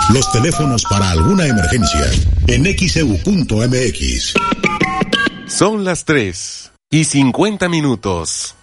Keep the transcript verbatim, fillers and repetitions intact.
Los teléfonos para alguna emergencia en X E U punto M X. Son las tres y cincuenta minutos.